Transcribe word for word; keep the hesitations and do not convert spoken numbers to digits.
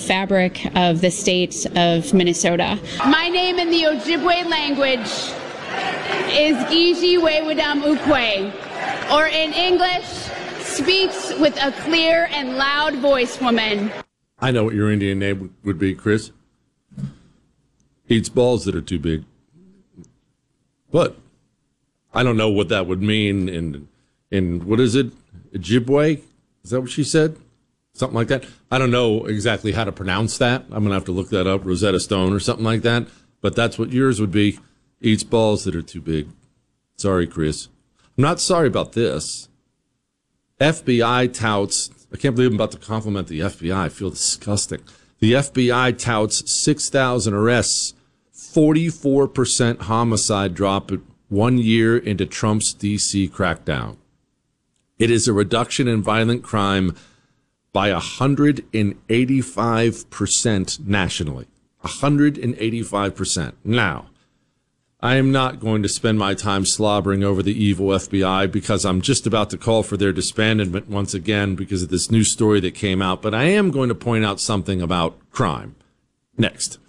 fabric of the state of Minnesota. My name in the Ojibwe language is Gigi Wewadam Ukwe, or in English, speaks with a clear and loud voice, woman. I know what your Indian name would be, Chris. Eats balls that are too big. But I don't know what that would mean in, in what is it, Ojibwe? Is that what she said? Something like that. I don't know exactly how to pronounce that. I'm going to have to look that up, Rosetta Stone or something like that. But that's what yours would be. Eats balls that are too big. Sorry, Chris. I'm not sorry about this. F B I touts, I can't believe I'm about to compliment the F B I. I feel disgusting. The F B I touts six thousand arrests, forty-four percent homicide drop one year into Trump's D C crackdown. It is a reduction in violent crime by one hundred eighty-five percent nationally. one hundred eighty-five percent. Now, I am not going to spend my time slobbering over the evil F B I because I'm just about to call for their disbandment once again because of this new story that came out. But I am going to point out something about crime. Next.